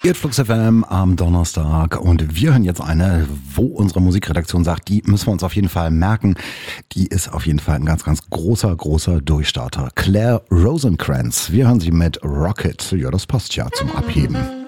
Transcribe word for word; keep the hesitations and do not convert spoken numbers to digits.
Flux F M am Donnerstag und wir hören jetzt eine, wo unsere Musikredaktion sagt, die müssen wir uns auf jeden Fall merken. Die ist auf jeden Fall ein ganz, ganz großer, großer Durchstarter. Claire Rosencrantz. Wir hören sie mit Rocket. Ja, das passt ja zum Abheben.